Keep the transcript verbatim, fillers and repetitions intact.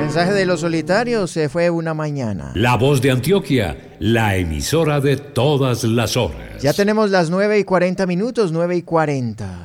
mensaje de los solitarios se fue una mañana. La Voz de Antioquia, la emisora de todas las horas. Ya tenemos las nueve y cuarenta minutos, nueve y cuarenta.